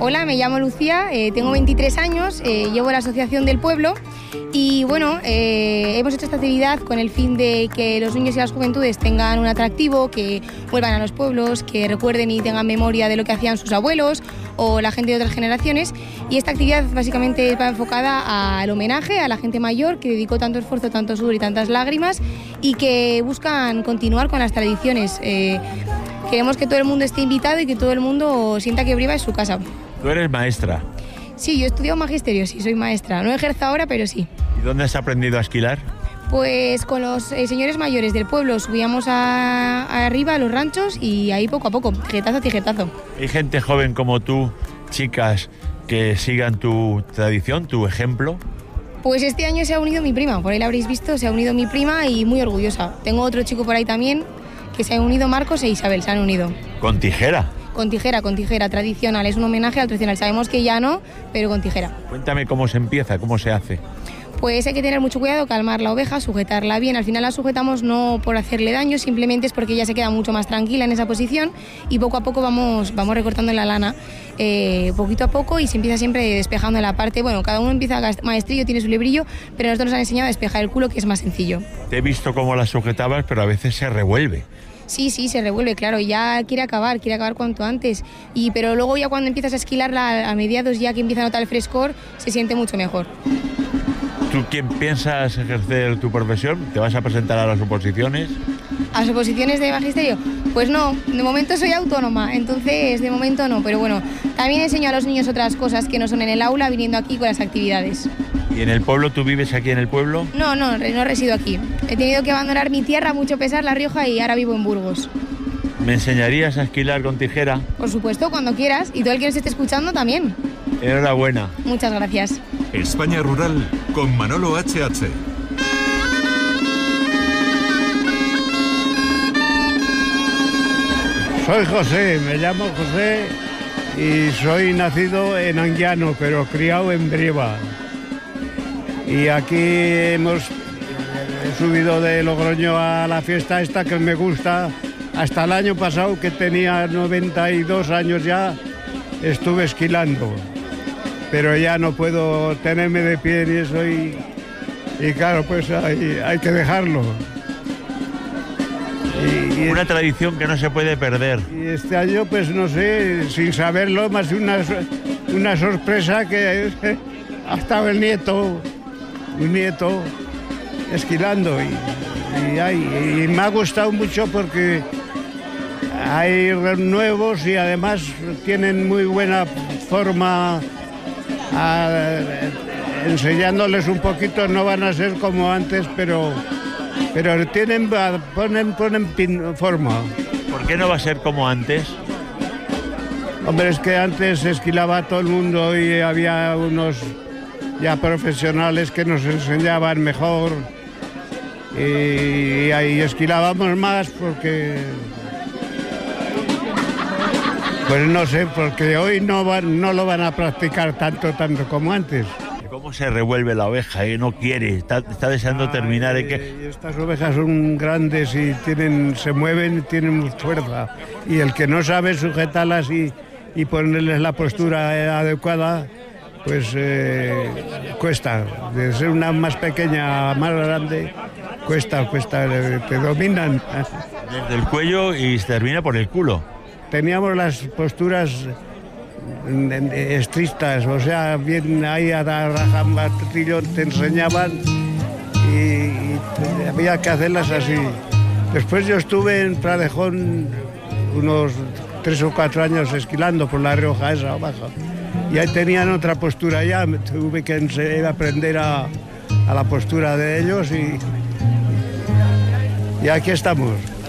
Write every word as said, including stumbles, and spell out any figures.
Hola, me llamo Lucía, eh, tengo veintitrés años, eh, llevo la asociación del pueblo y bueno, eh, hemos hecho esta actividad con el fin de que los niños y las juventudes tengan un atractivo, que vuelvan a los pueblos, que recuerden y tengan memoria de lo que hacían sus abuelos o la gente de otras generaciones, y esta actividad básicamente va enfocada al homenaje a la gente mayor que dedicó tanto esfuerzo, tanto sudor y tantas lágrimas y que buscan continuar con las tradiciones. Eh, queremos que todo el mundo esté invitado y que todo el mundo sienta que Briva es su casa. Tú eres maestra. Sí, yo he estudiado magisterio, sí, soy maestra. No ejerzo ahora, pero sí. ¿Y dónde has aprendido a esquilar? Pues con los eh, señores mayores del pueblo subíamos a, a arriba a los ranchos y ahí poco a poco, tijetazo a tijetazo. ¿Hay gente joven como tú, chicas, que sigan tu tradición, tu ejemplo? Pues este año se ha unido mi prima, por ahí la habréis visto, se ha unido mi prima y muy orgullosa. Tengo otro chico por ahí también que se han unido, Marcos e Isabel, se han unido. ¿Con tijera? Con tijera, con tijera, tradicional, es un homenaje al tradicional. Sabemos que ya no, pero con tijera. Cuéntame cómo se empieza, cómo se hace. Pues hay que tener mucho cuidado, calmar la oveja, sujetarla bien. Al final la sujetamos no por hacerle daño, simplemente es porque ella se queda mucho más tranquila en esa posición y poco a poco vamos, vamos recortando la lana, eh, poquito a poco, y se empieza siempre despejando la parte. Bueno, cada uno empieza a maestrillo, tiene su librillo, pero nosotros nos han enseñado a despejar el culo, que es más sencillo. Te he visto cómo la sujetabas, pero a veces se revuelve. Sí, sí, se revuelve, claro, ya quiere acabar, quiere acabar cuanto antes, y pero luego ya cuando empiezas a esquilarla a mediados, ya que empieza a notar el frescor, se siente mucho mejor. ¿Tú quién piensas ejercer tu profesión? ¿Te vas a presentar a las oposiciones? ¿A las oposiciones de magisterio? Pues no, de momento soy autónoma, entonces de momento no, pero bueno, también enseño a los niños otras cosas que no son en el aula, viniendo aquí con las actividades. ¿Y en el pueblo? ¿Tú vives aquí en el pueblo? No, no, no resido aquí. He tenido que abandonar mi tierra, mucho pesar, La Rioja, y ahora vivo en Burgos. ¿Me enseñarías a esquilar con tijera? Por supuesto, cuando quieras, y todo el que nos esté escuchando también. Enhorabuena. Muchas gracias. España Rural con Manolo H H. Soy José, me llamo José y soy nacido en Anguiano, pero criado en Briva. Y aquí hemos he subido de Logroño a la fiesta esta que me gusta. Hasta el año pasado, que tenía noventa y dos años ya, estuve esquilando. Pero ya no puedo tenerme de pie ni eso, y, y claro, pues hay, hay que dejarlo. Y, y Una tradición que no se puede perder. Y este año, pues no sé, sin saberlo, más una, una sorpresa, que ha estado el nieto, un nieto, esquilando. Y, y, hay, y me ha gustado mucho porque hay nuevos y además tienen muy buena forma. A, enseñándoles un poquito, no van a ser como antes, pero, pero tienen, ponen, ponen pin, forma. ¿Por qué no va a ser como antes? Hombre, es que antes esquilaba todo el mundo y había unos ya profesionales que nos enseñaban mejor, y ahí esquilábamos más porque... Pues no sé, porque hoy no van, no lo van a practicar tanto, tanto como antes. ¿Cómo se revuelve la oveja? ¿Eh? No quiere, está, está deseando ah, terminar. Y, que... Estas ovejas son grandes y tienen, se mueven y tienen fuerza. Y el que no sabe sujetarlas y, y ponerles la postura adecuada, pues eh, cuesta. De ser una más pequeña a más grande, cuesta, cuesta, te dominan. Desde el cuello y se termina por el culo. Teníamos las posturas estrictas, o sea, bien ahí a la raja martillo te enseñaban y, y había que hacerlas así. Después yo estuve en Pradejón unos tres o cuatro años esquilando por La Rioja esa abajo, y ahí tenían otra postura ya, tuve que aprender a, a la postura de ellos y, y aquí estamos.